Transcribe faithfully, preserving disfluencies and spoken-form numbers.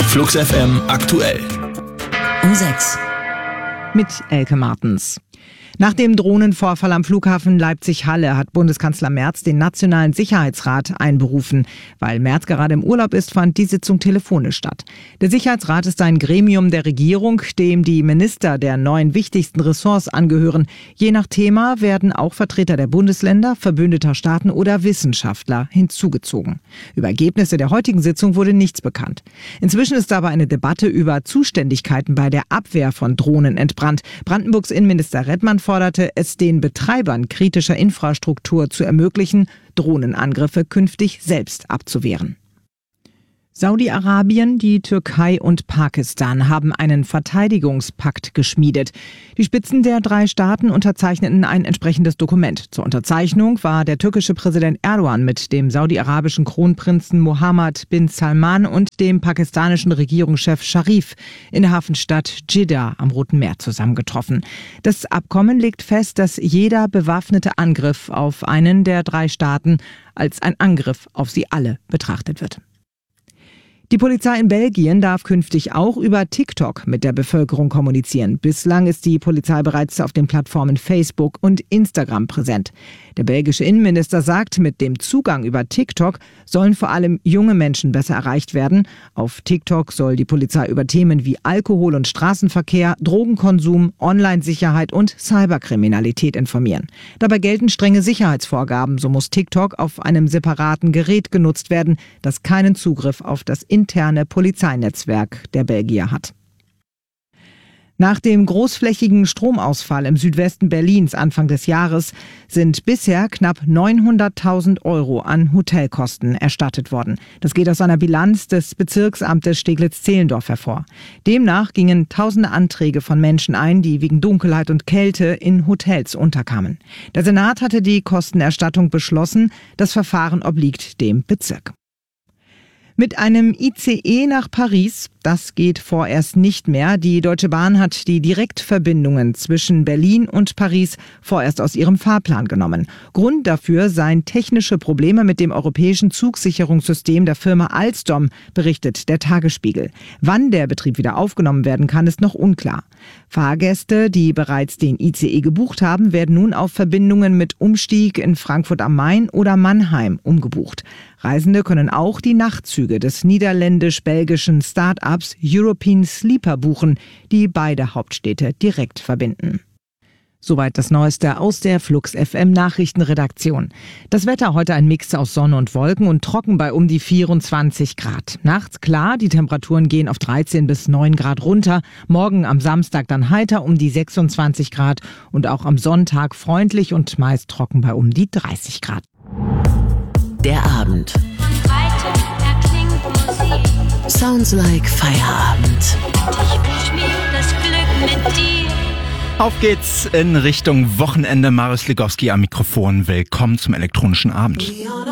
Flux F M aktuell. Um sechs. Mit Elke Martens. Nach dem Drohnenvorfall am Flughafen Leipzig-Halle hat Bundeskanzler Merz den Nationalen Sicherheitsrat einberufen. Weil Merz gerade im Urlaub ist, fand die Sitzung telefonisch statt. Der Sicherheitsrat ist ein Gremium der Regierung, dem die Minister der neun wichtigsten Ressorts angehören. Je nach Thema werden auch Vertreter der Bundesländer, verbündeter Staaten oder Wissenschaftler hinzugezogen. Über Ergebnisse der heutigen Sitzung wurde nichts bekannt. Inzwischen ist aber eine Debatte über Zuständigkeiten bei der Abwehr von Drohnen entbrannt. Brandenburgs Innenminister Redmann forderte es den Betreibern kritischer Infrastruktur zu ermöglichen, Drohnenangriffe künftig selbst abzuwehren. Saudi-Arabien, die Türkei und Pakistan haben einen Verteidigungspakt geschmiedet. Die Spitzen der drei Staaten unterzeichneten ein entsprechendes Dokument. Zur Unterzeichnung war der türkische Präsident Erdogan mit dem saudi-arabischen Kronprinzen Mohammed bin Salman und dem pakistanischen Regierungschef Sharif in der Hafenstadt Dschidda am Roten Meer zusammengetroffen. Das Abkommen legt fest, dass jeder bewaffnete Angriff auf einen der drei Staaten als ein Angriff auf sie alle betrachtet wird. Die Polizei in Belgien darf künftig auch über TikTok mit der Bevölkerung kommunizieren. Bislang ist die Polizei bereits auf den Plattformen Facebook und Instagram präsent. Der belgische Innenminister sagt, mit dem Zugang über TikTok sollen vor allem junge Menschen besser erreicht werden. Auf TikTok soll die Polizei über Themen wie Alkohol und Straßenverkehr, Drogenkonsum, Online-Sicherheit und Cyberkriminalität informieren. Dabei gelten strenge Sicherheitsvorgaben. So muss TikTok auf einem separaten Gerät genutzt werden, das keinen Zugriff auf das interne Polizeinetzwerk der Belgier hat. Nach dem großflächigen Stromausfall im Südwesten Berlins Anfang des Jahres sind bisher knapp neunhunderttausend Euro an Hotelkosten erstattet worden. Das geht aus einer Bilanz des Bezirksamtes Steglitz-Zehlendorf hervor. Demnach gingen tausende Anträge von Menschen ein, die wegen Dunkelheit und Kälte in Hotels unterkamen. Der Senat hatte die Kostenerstattung beschlossen. Das Verfahren obliegt dem Bezirk. Mit einem I C E nach Paris, das geht vorerst nicht mehr. Die Deutsche Bahn hat die Direktverbindungen zwischen Berlin und Paris vorerst aus ihrem Fahrplan genommen. Grund dafür seien technische Probleme mit dem europäischen Zugsicherungssystem der Firma Alstom, berichtet der Tagesspiegel. Wann der Betrieb wieder aufgenommen werden kann, ist noch unklar. Fahrgäste, die bereits den I C E gebucht haben, werden nun auf Verbindungen mit Umstieg in Frankfurt am Main oder Mannheim umgebucht. Reisende können auch die Nachtzüge des niederländisch-belgischen Start-ups European Sleeper buchen, die beide Hauptstädte direkt verbinden. Soweit das Neueste aus der Flux F M Nachrichtenredaktion. Das Wetter heute ein Mix aus Sonne und Wolken und trocken bei um die vierundzwanzig Grad. Nachts klar, die Temperaturen gehen auf dreizehn bis neun Grad runter. Morgen am Samstag dann heiter um die sechsundzwanzig Grad und auch am Sonntag freundlich und meist trocken bei um die dreißig Grad. Der Abend. Sounds like Feierabend. Ich wünsch mir das Glück mit dir. Auf geht's in Richtung Wochenende. Marius Legowski am Mikrofon. Willkommen zum elektronischen Abend.